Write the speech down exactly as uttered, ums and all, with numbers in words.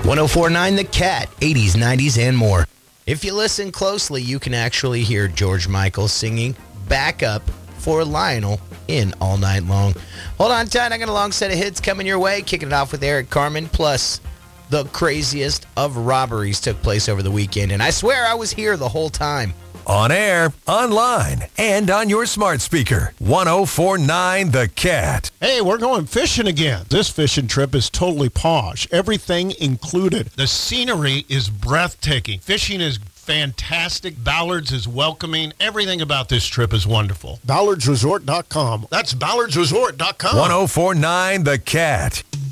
one oh four point nine The Cat, eighties, nineties, and more. If you listen closely, you can actually hear George Michael singing backup for Lionel in All Night Long. Hold on tight. I got a long set of hits coming your way. Kicking it off with Eric Carmen, plus the craziest of robberies took place over the weekend. And I swear I was here the whole time. On air, online, and on your smart speaker. one oh four point nine The Cat. Hey, we're going fishing again. This fishing trip is totally posh. Everything included. The scenery is breathtaking. Fishing is fantastic. Ballards is welcoming. Everything about this trip is wonderful. Ballards Resort dot com. That's Ballards Resort dot com. one oh four point nine The Cat.